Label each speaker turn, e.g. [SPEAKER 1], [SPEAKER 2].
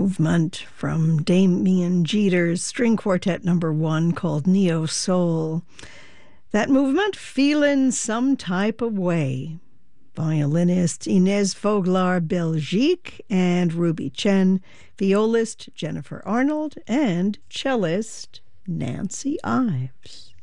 [SPEAKER 1] movement from Damien Jeter's String Quartet #1 called Neo Soul. That movement, Feelin' Some Type of Way. Violinist Inez Voglar Belgique and Ruby Chen, violist Jennifer Arnold, and cellist Nancy Ives.